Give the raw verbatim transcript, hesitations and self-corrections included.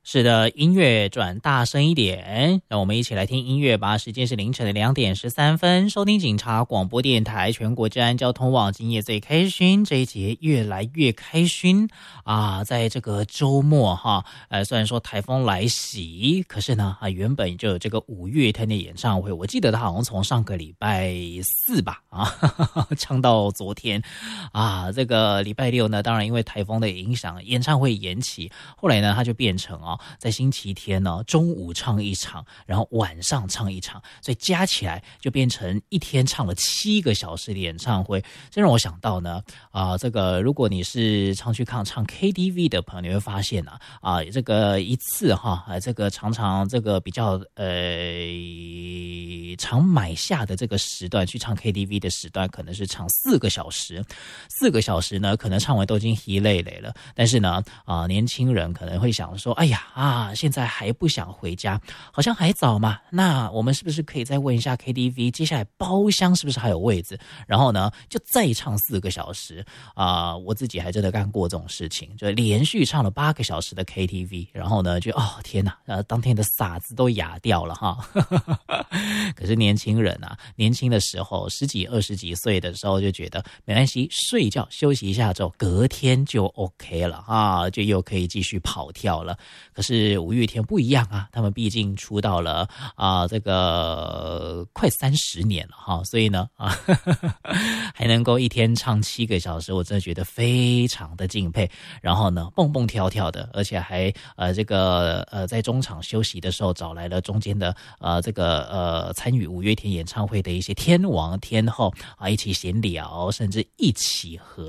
是的，音乐转大声一点，让我们一起来听音乐吧。时间是凌晨的两点十三分，收听警察广播电台全国治安交通网，今夜最开心这一节越来越开心啊！在这个周末哈，呃，虽然说台风来袭，可是呢啊，原本就有这个五月天的演唱会，我记得他好像从上个礼拜四吧啊，唱到昨天啊，这个礼拜六呢，当然因为台风的影响，演唱会延期，后来呢，他就变成啊。在星期天呢，中午唱一场，然后晚上唱一场，所以加起来就变成一天唱了七个小时的演唱会。这让我想到呢，啊、呃，这个如果你是常去看唱 K T V 的朋友，你会发现啊，啊、呃，这个一次哈，啊，这个常常这个比较呃常买下的这个时段去唱 K T V 的时段，可能是唱四个小时，四个小时呢，可能唱完都已经疲累累了，但是呢，啊、呃，年轻人可能会想说，哎呀。啊，现在还不想回家，好像还早嘛。那我们是不是可以再问一下 K T V， 接下来包厢是不是还有位置？然后呢，就再唱四个小时啊、呃！我自己还真的干过这种事情，就连续唱了八个小时的 K T V， 然后呢，就哦天哪，呃，当天的嗓子都哑掉了哈。可是年轻人啊，年轻的时候，十几、二十几岁的时候就觉得没关系，睡觉休息一下之后，隔天就 OK 了啊，就又可以继续跑跳了。可是五月天不一样啊，他们毕竟出道了啊、呃，这个快三十年了哈，所以呢啊，还能够一天唱七个小时，我真的觉得非常的敬佩。然后呢，蹦蹦跳跳的，而且还呃这个呃在中场休息的时候找来了中间的呃这个呃参与五月天演唱会的一些天王天后啊，一起闲聊，甚至一起合。